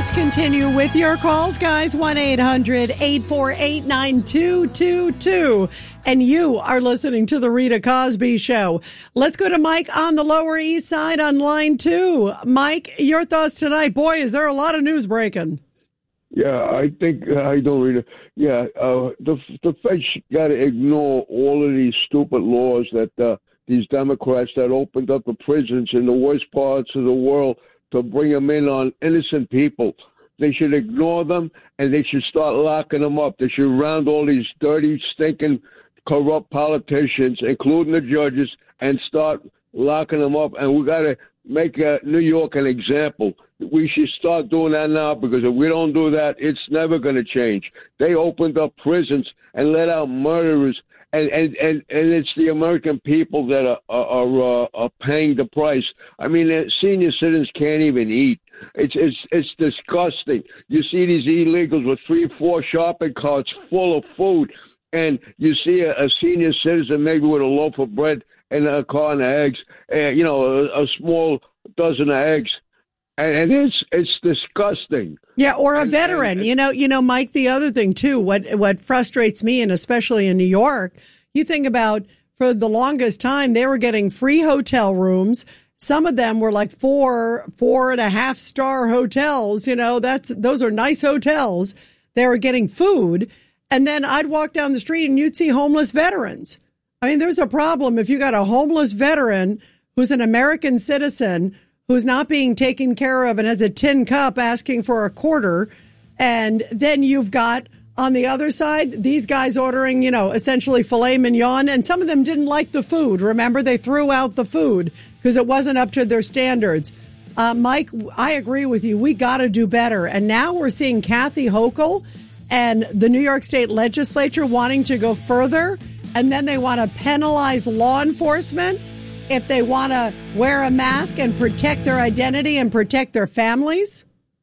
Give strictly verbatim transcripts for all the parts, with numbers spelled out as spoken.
let's continue with your calls, guys. one eight hundred eight four eight nine two two two. And you are listening to The Rita Cosby Show. Let's go to Mike on the Lower East Side on line two. Mike, your thoughts tonight. Boy, is there a lot of news breaking. Yeah, I think I don't read it. Yeah, uh, the the Fed got to ignore all of these stupid laws that uh, these Democrats that opened up the prisons in the worst parts of the world to bring them in on innocent people. They should ignore them, and they should start locking them up. They should round all these dirty, stinking, corrupt politicians, including the judges, and start locking them up. And we got to make uh, New York an example. We should start doing that now, because if we don't do that, it's never going to change. They opened up prisons and let out murderers, and and, and, and it's the American people that are are, uh, are paying the price. I mean, uh, senior citizens can't even eat. It's it's it's disgusting. You see these illegals with three, four shopping carts full of food, and you see a, a senior citizen maybe with a loaf of bread and a carton of eggs, uh, you know, a, a small dozen of eggs. And it's it's disgusting. Yeah, or a veteran. You know, you know, Mike, the other thing, too, what what frustrates me, and especially in New York, you think about for the longest time, they were getting free hotel rooms. Some of them were like four, four and a half star hotels. You know, that's those are nice hotels. They were getting food. And then I'd walk down the street and you'd see homeless veterans. I mean, there's a problem if you got a homeless veteran who's an American citizen who's not being taken care of and has a tin cup asking for a quarter. And then you've got on the other side, these guys ordering, you know, essentially filet mignon. And some of them didn't like the food. Remember, they threw out the food because it wasn't up to their standards. Uh, Mike, I agree with you. We got to do better. And now we're seeing Kathy Hochul and the New York State legislature wanting to go further. And then they want to penalize law enforcement if they want to wear a mask and protect their identity and protect their families.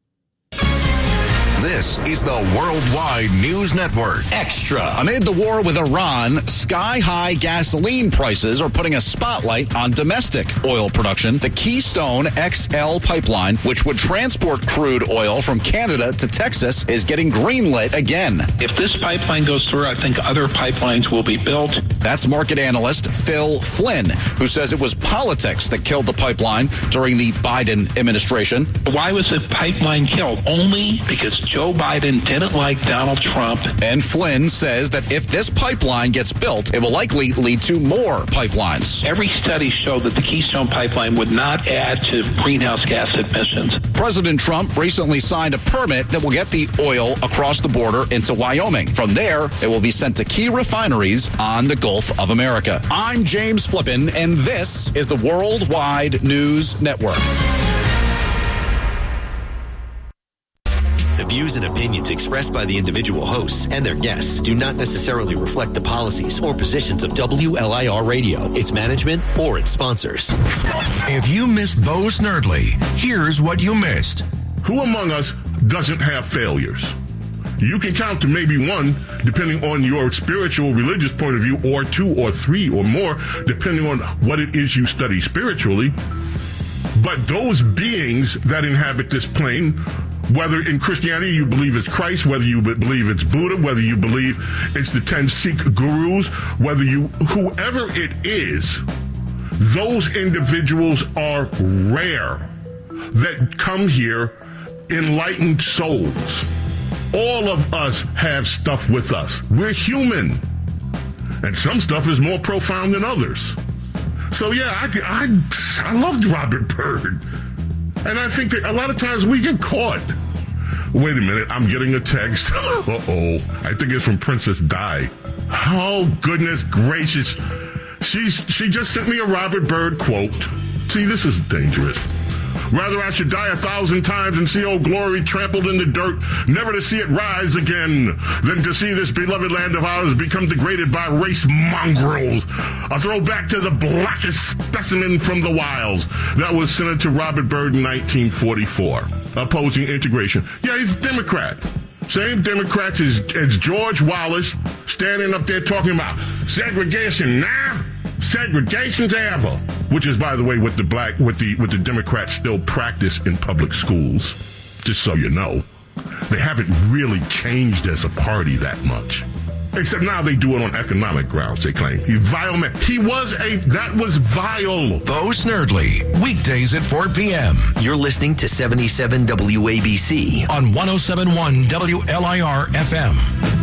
This is the Worldwide News Network. Extra. Amid the war with Iran, sky-high gasoline prices are putting a spotlight on domestic oil production. The Keystone X L pipeline, which would transport crude oil from Canada to Texas, is getting greenlit again. If this pipeline goes through, I think other pipelines will be built. That's market analyst Phil Flynn, who says it was politics that killed the pipeline during the Biden administration. Why was the pipeline killed? Only because Joe Biden didn't like Donald Trump. And Flynn says that if this pipeline gets built, it will likely lead to more pipelines. Every study showed that the Keystone pipeline would not add to greenhouse gas emissions. President Trump recently signed a permit that will get the oil across the border into Wyoming. From there, it will be sent to key refineries on the Gulf of America. I'm James Flippin, and this is the Worldwide News Network. The views and opinions expressed by the individual hosts and their guests do not necessarily reflect the policies or positions of W L I R Radio, its management, or its sponsors. If you missed Bo Snerdley, here's what you missed. Who among us doesn't have failures? You can count to maybe one, depending on your spiritual, religious point of view, or two or three or more, depending on what it is you study spiritually. But those beings that inhabit this plane, whether in Christianity you believe it's Christ, whether you believe it's Buddha, whether you believe it's the ten Sikh gurus, whether you, whoever it is, those individuals are rare that come here enlightened souls. All of us have stuff with us. We're human. And some stuff is more profound than others. So, yeah, I, I, I loved Robert Byrd. And I think that a lot of times we get caught. Wait a minute, I'm getting a text. Uh-oh. I think it's from Princess Di. Oh, goodness gracious. She's, she just sent me a Robert Byrd quote. See, this is dangerous. Rather I should die a thousand times and see old glory trampled in the dirt, never to see it rise again, than to see this beloved land of ours become degraded by race mongrels. A throwback to the blackest specimen from the wilds. That was Senator Robert Byrd in nineteen forty-four, opposing integration. Yeah, he's a Democrat. Same Democrats as, as George Wallace, standing up there talking about segregation now. Segregation's ever, which is, by the way, what the black, what the what the Democrats still practice in public schools. just so you know. They haven't really changed as a party that much. Except now they do it on economic grounds, they claim. He vile man. He was a, that was vile. Bo Snerdley, weekdays at four p.m. You're listening to seventy-seven W A B C on one oh seven point one W L I R F M.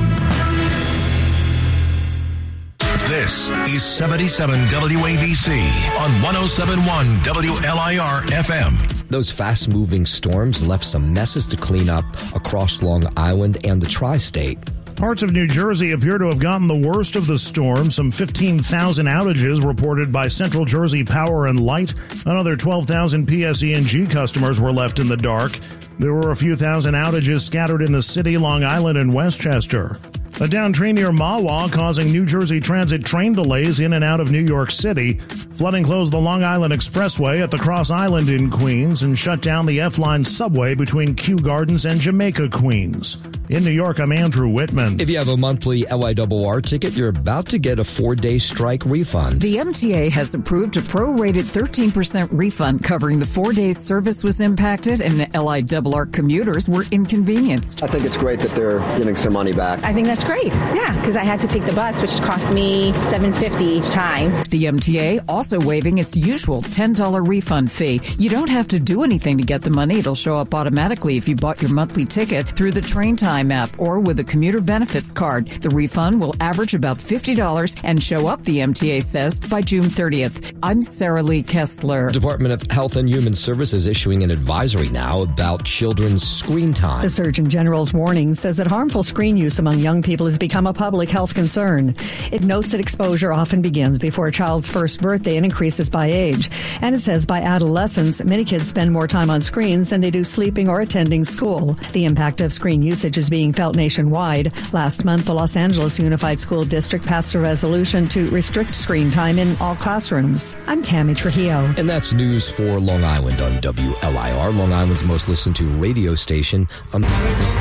This is seventy-seven W A B C on one oh seven point one W L I R F M. Those fast-moving storms left some messes to clean up across Long Island and the tri-state. Parts of New Jersey appear to have gotten the worst of the storm. Some fifteen thousand outages reported by Central Jersey Power and Light. Another twelve thousand P S E and G customers were left in the dark. There were a few thousand outages scattered in the city, Long Island, and Westchester. A down train near Mahwah causing New Jersey Transit train delays in and out of New York City. Flooding closed the Long Island Expressway at the Cross Island in Queens and shut down the F-Line subway between Kew Gardens and Jamaica, Queens. In New York, I'm Andrew Whitman. If you have a monthly L I R R ticket, you're about to get a four-day strike refund. The M T A has approved a prorated thirteen percent refund covering the four days service was impacted and the L I R R commuters were inconvenienced. I think it's great that they're giving some money back. I think that's great. Yeah, because I had to take the bus, which cost me seven dollars and fifty cents each time. The M T A also waiving its usual ten dollars refund fee. You don't have to do anything to get the money. It'll show up automatically if you bought your monthly ticket through the Train Time app or with a commuter benefits card. The refund will average about fifty dollars and show up, the M T A says, by June thirtieth. I'm Sarah Lee Kessler. Department of Health and Human Services issuing an advisory now about children's screen time. The Surgeon General's warning says that harmful screen use among young people has become a public health concern. It notes that exposure often begins before a child's first birthday and increases by age. And it says by adolescence, many kids spend more time on screens than they do sleeping or attending school. The impact of screen usage is being felt nationwide. Last month, the Los Angeles Unified School District passed a resolution to restrict screen time in all classrooms. I'm Tammy Trujillo. And that's news for Long Island on W L I R, Long Island's most listened to radio station. Um